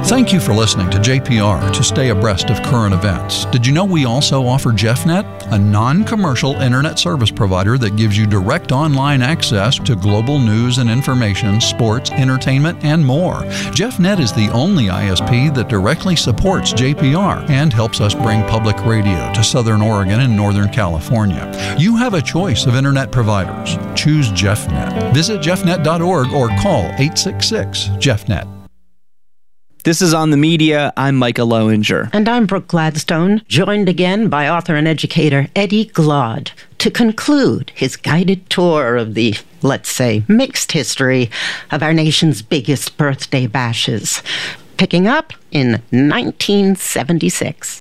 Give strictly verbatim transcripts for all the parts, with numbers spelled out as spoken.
Thank you for listening to J P R to stay abreast of current events. Did you know we also offer JeffNet, a non-commercial internet service provider that gives you direct online access to global news and information, sports, entertainment, and more. JeffNet is the only I S P that directly supports J P R and helps us bring public radio to Southern Oregon and Northern California. You have a choice of internet providers. Choose JeffNet. Visit jeff net dot org or call eight six six, Jeff net. This is On the Media. I'm Micah Lowinger. And I'm Brooke Gladstone, joined again by author and educator Eddie Glaude to conclude his guided tour of the, let's say, mixed history of our nation's biggest birthday bashes, picking up in nineteen seventy-six.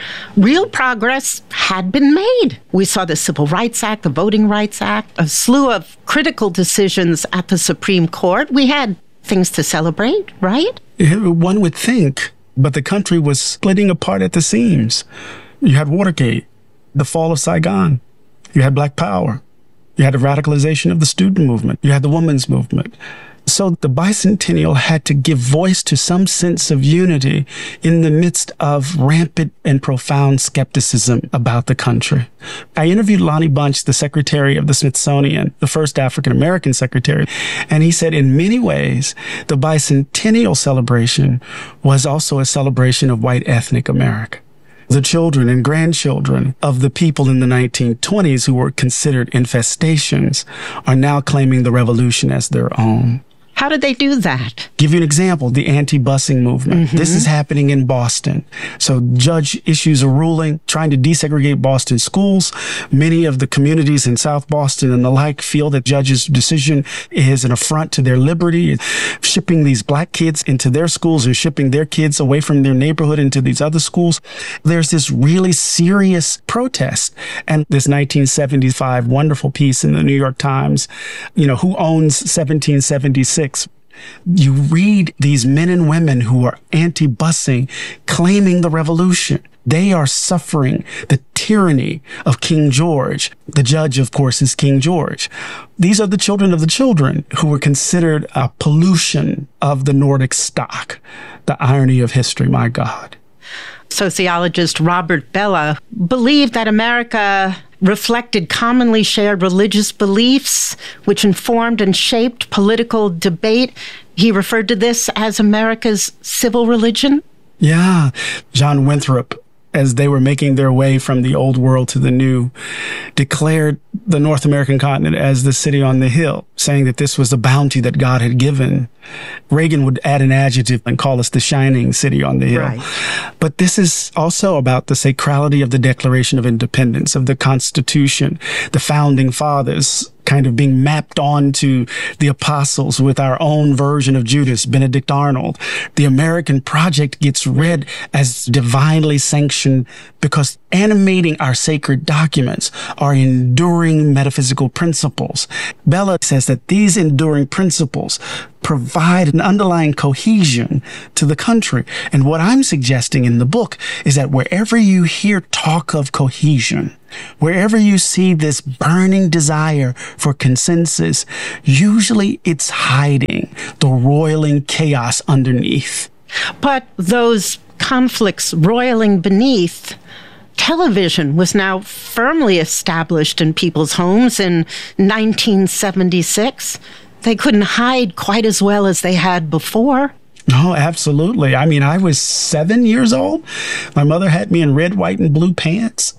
Real progress had been made. We saw the Civil Rights Act, the Voting Rights Act, a slew of critical decisions at the Supreme Court. We had things to celebrate, right? One would think, but the country was splitting apart at the seams. You had Watergate, the fall of Saigon. You had Black Power. You had the radicalization of the student movement. You had the women's movement. So the bicentennial had to give voice to some sense of unity in the midst of rampant and profound skepticism about the country. I interviewed Lonnie Bunch, the secretary of the Smithsonian, the first African-American secretary, and he said in many ways, the bicentennial celebration was also a celebration of white ethnic America. The children and grandchildren of the people in the nineteen twenties who were considered infestations are now claiming the revolution as their own. How did they do that? Give you an example, the anti-busing movement. Mm-hmm. This is happening in Boston. So judge issues a ruling trying to desegregate Boston schools. Many of the communities in South Boston and the like feel that judge's decision is an affront to their liberty, shipping these black kids into their schools and shipping their kids away from their neighborhood into these other schools. There's this really serious protest. And this nineteen seventy-five wonderful piece in the New York Times, you know, who owns seventeen seventy-six? You read these men and women who are anti-busing, claiming the revolution. They are suffering the tyranny of King George. The judge, of course, is King George. These are the children of the children who were considered a pollution of the Nordic stock. The irony of history, my God. Sociologist Robert Bellah believed that America reflected commonly shared religious beliefs, which informed and shaped political debate. He referred to this as America's civil religion. Yeah. John Winthrop, as they were making their way from the old world to the new, declared the North American continent as the city on the hill, saying that this was the bounty that God had given. Reagan would add an adjective and call us the shining city on the hill. Right. But this is also about the sacrality of the Declaration of Independence, of the Constitution, the founding fathers kind of being mapped onto the apostles with our own version of Judas, Benedict Arnold. The American project gets read as divinely sanctioned because animating our sacred documents are enduring metaphysical principles. Bellah says that these enduring principles provide an underlying cohesion to the country. And what I'm suggesting in the book is that wherever you hear talk of cohesion, wherever you see this burning desire for consensus, usually it's hiding the roiling chaos underneath. But those conflicts roiling beneath, television was now firmly established in people's homes in nineteen seventy-six. They couldn't hide quite as well as they had before. Oh, absolutely. I mean, I was seven years old. My mother had me in red, white, and blue pants.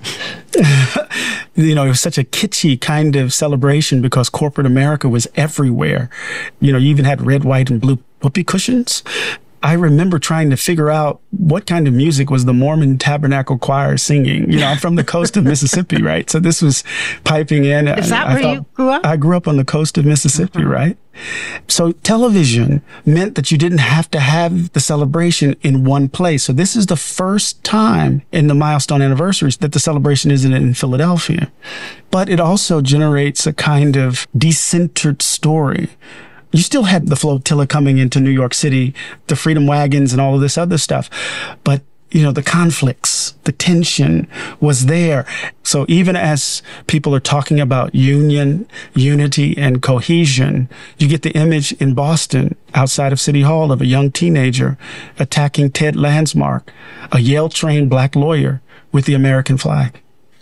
You know, it was such a kitschy kind of celebration because corporate America was everywhere. You know, you even had red, white, and blue whoopee cushions. I remember trying to figure out what kind of music was the Mormon Tabernacle Choir singing. You know, I'm from the coast of Mississippi, right? So this was piping in. Is that I, where I you grew up? I grew up on the coast of Mississippi, mm-hmm. right? So television meant that you didn't have to have the celebration in one place. So this is the first time in the milestone anniversaries that the celebration isn't in Philadelphia. But it also generates a kind of decentered story. You still had the flotilla coming into New York City, the Freedom Wagons and all of this other stuff. But you know, the conflicts, the tension was there. So even as people are talking about union, unity, and cohesion, you get the image in Boston outside of City Hall of a young teenager attacking Ted Landsmark, a Yale-trained black lawyer, with the American flag.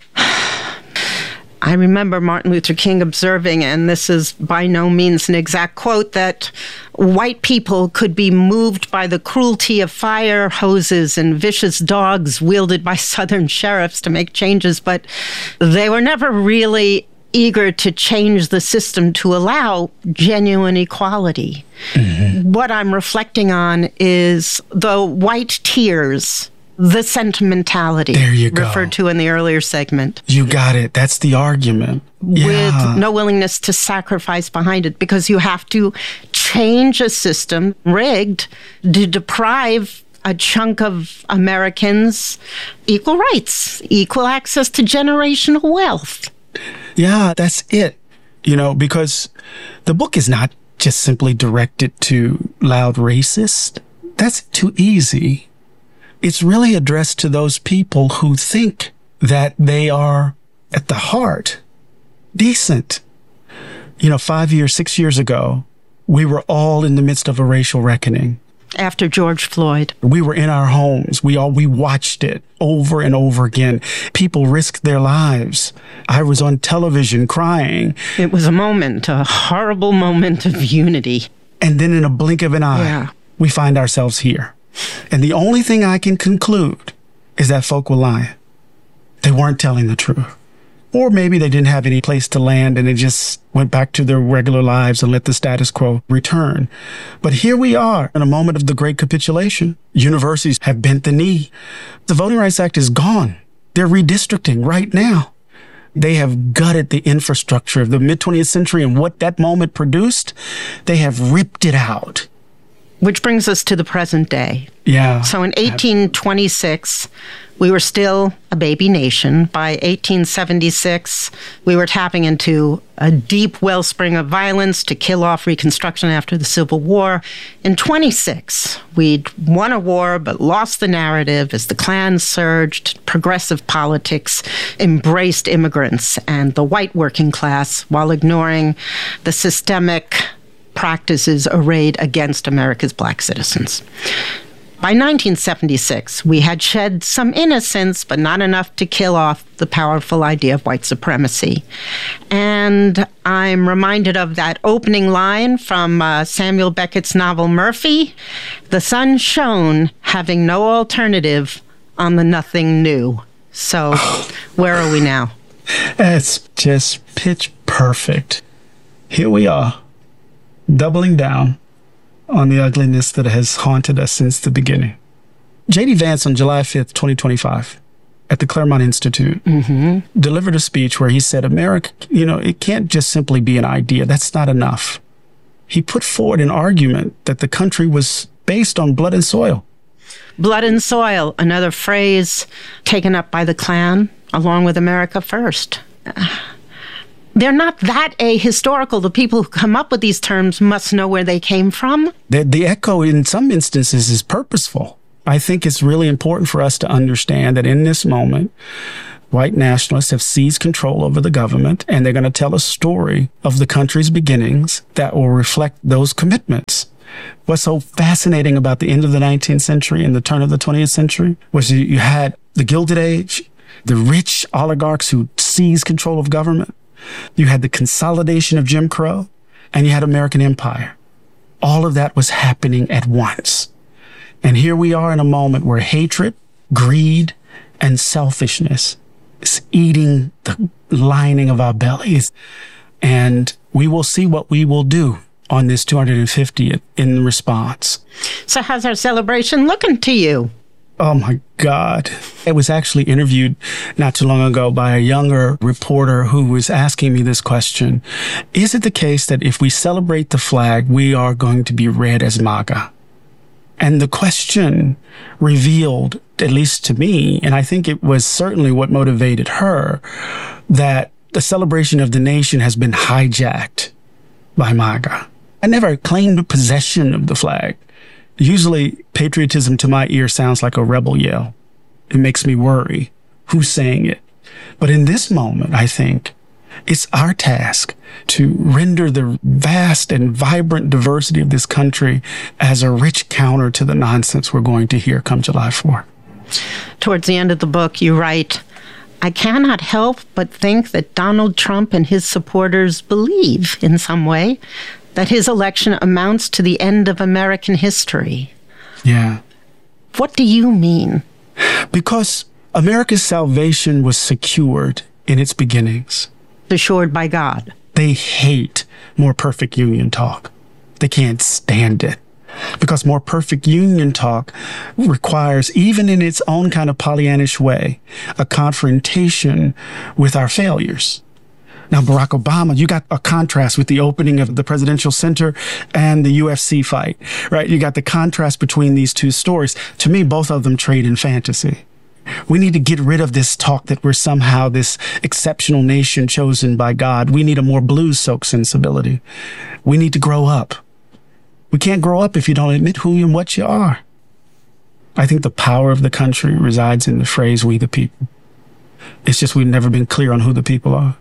I remember Martin Luther King observing, and this is by no means an exact quote, that white people could be moved by the cruelty of fire hoses and vicious dogs wielded by Southern sheriffs to make changes, but they were never really eager to change the system to allow genuine equality. Mm-hmm. What I'm reflecting on is the white tears, the sentimentality there you go. referred to in the earlier segment. You got it. That's the argument. With yeah. no willingness to sacrifice behind it, because you have to change a system rigged to deprive a chunk of Americans equal rights, equal access to generational wealth. Yeah, that's it. You know, because the book is not just simply directed to loud racists. That's too easy. It's really addressed to those people who think that they are at the heart decent. You know, five years, six years ago, we were all in the midst of a racial reckoning. After George Floyd. We were in our homes. We all, we watched it over and over again. People risked their lives. I was on television crying. It was a moment, a horrible moment of unity. And then in a blink of an eye, yeah. we find ourselves here. And the only thing I can conclude is that folk were lying. They weren't telling the truth. Or maybe they didn't have any place to land and they just went back to their regular lives and let the status quo return. But here we are in a moment of the great capitulation. Universities have bent the knee. The Voting Rights Act is gone. They're redistricting right now. They have gutted the infrastructure of the mid-twentieth century, and what that moment produced, they have ripped it out. Which brings us to the present day. Yeah. So in eighteen twenty-six, we were still a baby nation. By eighteen seventy-six, we were tapping into a deep wellspring of violence to kill off Reconstruction after the Civil War. In twenty-six, we'd won a war but lost the narrative as the Klan surged. Progressive politics embraced immigrants and the white working class while ignoring the systemic practices arrayed against America's black citizens. By nineteen seventy-six, we had shed some innocence, but not enough to kill off the powerful idea of white supremacy. And I'm reminded of that opening line from uh, Samuel Beckett's novel Murphy, "The sun shone, having no alternative on the nothing new." So where are we now? It's just pitch perfect. Here we are, doubling down on the ugliness that has haunted us since the beginning. J D Vance on July fifth, twenty twenty-five, at the Claremont Institute, mm-hmm. delivered a speech where he said, America, you know, it can't just simply be an idea. That's not enough. He put forward an argument that the country was based on blood and soil. Blood and soil, another phrase taken up by the Klan, along with America First. They're not that ahistorical. The people who come up with these terms must know where they came from. The, the echo in some instances is purposeful. I think it's really important for us to understand that in this moment, white nationalists have seized control over the government, and they're going to tell a story of the country's beginnings that will reflect those commitments. What's so fascinating about the end of the nineteenth century and the turn of the twentieth century was you had the Gilded Age, the rich oligarchs who seized control of government. You had the consolidation of Jim Crow, and you had American empire. All of that was happening at once. And here we are in a moment where hatred, greed, and selfishness is eating the lining of our bellies. And we will see what we will do on this two hundred fiftieth in response. So how's our celebration looking to you? Oh, my God. I was actually interviewed not too long ago by a younger reporter who was asking me this question. Is it the case that if we celebrate the flag, we are going to be read as MAGA? And the question revealed, at least to me, and I think it was certainly what motivated her, that the celebration of the nation has been hijacked by MAGA. I never claimed possession of the flag. Usually, patriotism to my ear sounds like a rebel yell. It makes me worry. Who's saying it? But in this moment, I think it's our task to render the vast and vibrant diversity of this country as a rich counter to the nonsense we're going to hear come July fourth. Towards the end of the book, you write, I cannot help but think that Donald Trump and his supporters believe, in some way, that his election amounts to the end of American history. Yeah. What do you mean? Because America's salvation was secured in its beginnings. Assured by God. They hate more perfect union talk. They can't stand it. Because more perfect union talk requires, even in its own kind of Pollyannish way, a confrontation with our failures. Now, Barack Obama, you got a contrast with the opening of the presidential center and the U F C fight, right? You got the contrast between these two stories. To me, both of them trade in fantasy. We need to get rid of this talk that we're somehow this exceptional nation chosen by God. We need a more blues-soaked sensibility. We need to grow up. We can't grow up if you don't admit who and what you are. I think the power of the country resides in the phrase, we the people. It's just we've never been clear on who the people are.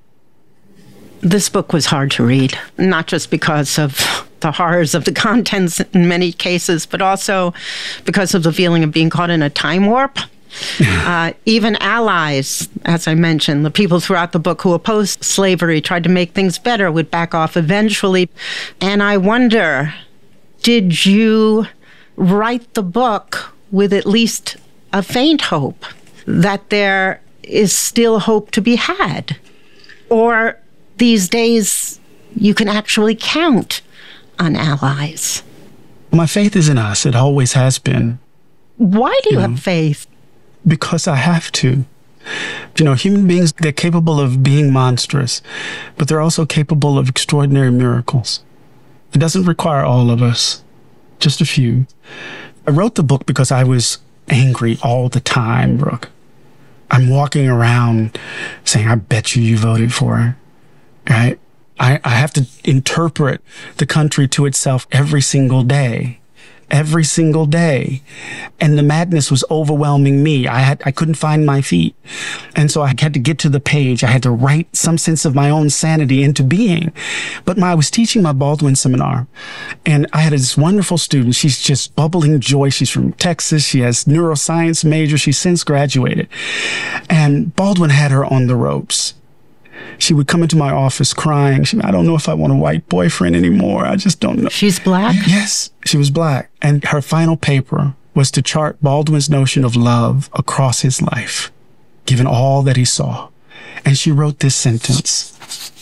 This book was hard to read, not just because of the horrors of the contents in many cases, but also because of the feeling of being caught in a time warp. uh, even allies, as I mentioned, the people throughout the book who opposed slavery, tried to make things better, would back off eventually. And I wonder, did you write the book with at least a faint hope that there is still hope to be had? Or these days, you can actually count on allies? My faith is in us. It always has been. Why do you, you have know, faith? Because I have to. You know, human beings, they're capable of being monstrous, but they're also capable of extraordinary miracles. It doesn't require all of us, just a few. I wrote the book because I was angry all the time, Brooke. I'm walking around saying, I bet you you voted for her. Right? I, I have to interpret the country to itself every single day, every single day. And the madness was overwhelming me. I had, I couldn't find my feet. And so I had to get to the page. I had to write some sense of my own sanity into being. But my, I was teaching my Baldwin seminar, and I had this wonderful student. She's just bubbling joy. She's from Texas. She has neuroscience major. She's since graduated. And Baldwin had her on the ropes. She would come into my office crying. She, I don't know if I want a white boyfriend anymore. I just don't know. She's black? Yes, she was black. And her final paper was to chart Baldwin's notion of love across his life, given all that he saw. And she wrote this sentence: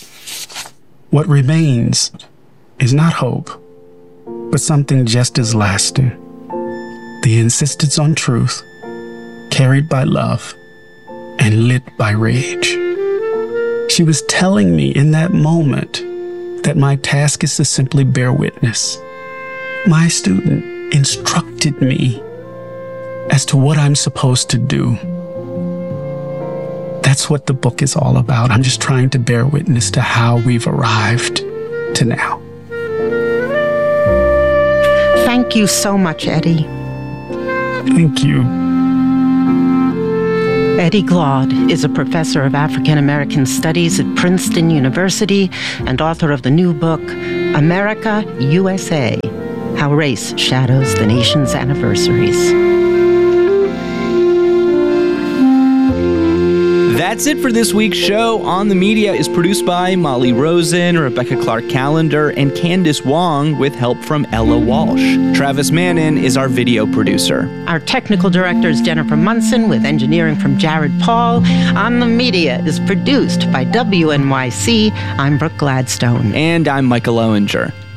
what remains is not hope, but something just as lasting. The insistence on truth, carried by love and lit by rage. She was telling me in that moment that my task is to simply bear witness. My student instructed me as to what I'm supposed to do. That's what the book is all about. I'm just trying to bear witness to how we've arrived to now. Thank you so much, Eddie. Thank you. Eddie Glaude is a professor of African American Studies at Princeton University and author of the new book, America, U S A, How Race Shadows the Nation's Anniversaries. That's it for this week's show. On the Media is produced by Molly Rosen, Rebecca Clark-Callender, and Candace Wong with help from Ella Walsh. Travis Mannin is our video producer. Our technical director is Jennifer Munson with engineering from Jared Paul. On the Media is produced by W N Y C. I'm Brooke Gladstone. And I'm Michael Owinger.